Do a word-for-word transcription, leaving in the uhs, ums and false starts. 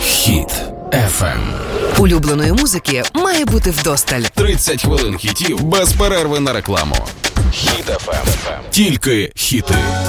Хіт еф ем. Улюбленої музики має бути вдосталь. тридцять хвилин хітів без перерви на рекламу. Хіт еф ем. Тільки хіти.